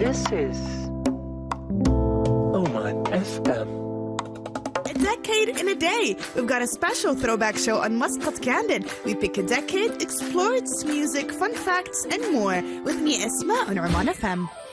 This is Oman FM. A decade in a day. We've got a special throwback show on Muscat Candid. We pick a decade, explore its music, fun facts, and more. With me, Esma, on Oman FM.